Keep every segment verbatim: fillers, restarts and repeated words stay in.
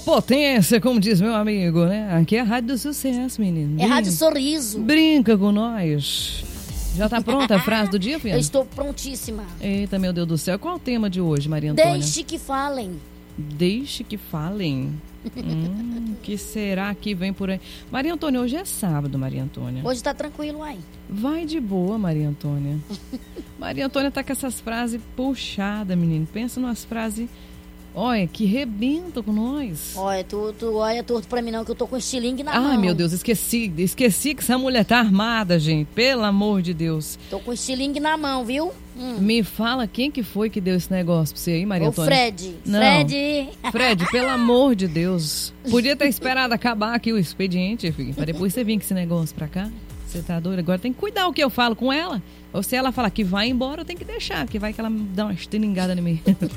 potência, como diz meu amigo, né? Aqui é a Rádio do Sucesso, menino. É Rádio Sorriso. Brinca com nós. Já tá pronta a frase do dia, filha? Eu estou prontíssima. Eita, meu Deus do céu. Qual é o tema de hoje, Maria Antônia? Deixe que falem. Deixe que falem. hum, que será que vem por aí? Maria Antônia, hoje é sábado, Maria Antônia. Hoje tá tranquilo aí. Vai de boa, Maria Antônia. Maria Antônia tá com essas frases puxadas, menino. Pensa numas frases, olha, que rebentam com nós. Olha, tu, tu olha torto pra mim não, que eu tô com estilingue na Ai, mão. Ai, meu Deus, esqueci. Esqueci que essa mulher tá armada, gente. Pelo amor de Deus. Tô com estilingue na mão, viu? Hum. Me fala quem que foi que deu esse negócio pra você aí, Maria O Antônia? Fred. Não. Fred. Fred, pelo amor de Deus. Podia ter esperado acabar aqui o expediente, filho, pra depois você vir com esse negócio pra cá. Você tá doido? Agora tem que cuidar o que eu falo com ela. Ou se ela falar que vai embora, eu tenho que deixar, que vai que ela me dá uma estilingada em mim.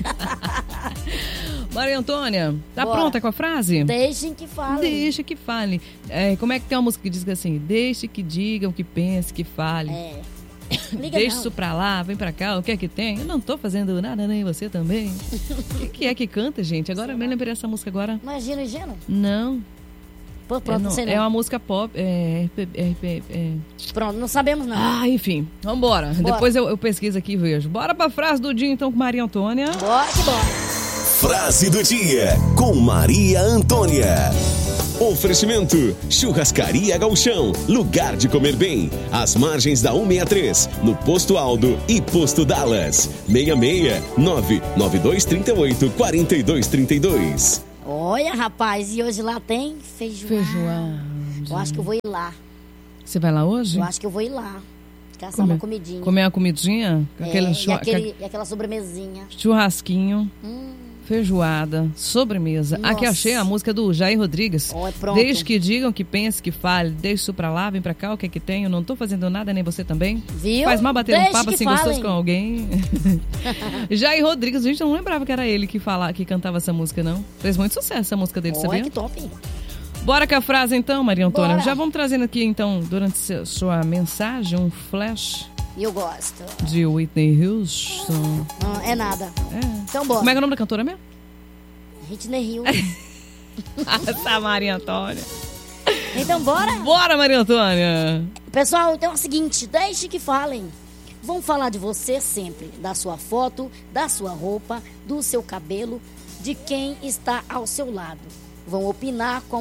Maria Antônia, tá Bora. Pronta com a frase? Deixem que falem. Deixa que fale. É, como é que tem uma música que diz assim? Deixe que digam, que pense, que fale. É. Liga Deixa não. isso pra lá, vem pra cá, o que é que tem? Eu não tô fazendo nada, nem você também. O que, que é que canta, gente? Agora eu me lembrei dessa música agora. Não é Gino e Geno? Não. Pô, pronto, é, não sei não. É uma música pop. É, é, é, é... Pronto, não sabemos não. Ah, enfim. Vambora. Bora. Depois eu, eu pesquiso aqui e vejo. Bora pra frase do dia, então, com Maria Antônia. Bora que bora. Frase do dia, com Maria Antônia. Oferecimento: Churrascaria Gauchão, lugar de comer bem. Às margens da cento e sessenta e três, no Posto Aldo e Posto Dallas. seis seis nove nove dois três oito quatro dois três dois. Olha, rapaz, e hoje lá tem feijoada. Feijoada. Eu acho que eu vou ir lá. Você vai lá hoje? Eu acho que eu vou ir lá. Caçar Comer. uma comidinha. Comer uma comidinha? É, Aquele e, churra... aquele, e aquela sobremesinha. Churrasquinho. Hum. Feijoada, sobremesa. Nossa. Aqui achei a música do Jair Rodrigues. Oh, é pronto. Deixe que digam, que pense, que fale. Deixe isso pra lá, vem pra cá, o que é que tem? Eu não tô fazendo nada, nem você também. Viu? Faz mal bater Deixe um papo que assim falem. gostoso com alguém. Jair Rodrigues, gente, eu não lembrava que era ele que, fala, que cantava essa música, não. Fez muito sucesso essa música dele, Olha sabia? que top. Bora com a frase então, Maria Antônia. Bora. Já vamos trazendo aqui então, durante sua mensagem, um flash E eu gosto. de Whitney Houston. Não, é nada. É. Então bora. Como é que é o nome da cantora mesmo? Whitney Houston. Essa Maria Antônia. Então bora. Bora, Maria Antônia. Pessoal, então é o seguinte, deixe que falem. Vão falar de você sempre, da sua foto, da sua roupa, do seu cabelo, de quem está ao seu lado. Vão opinar com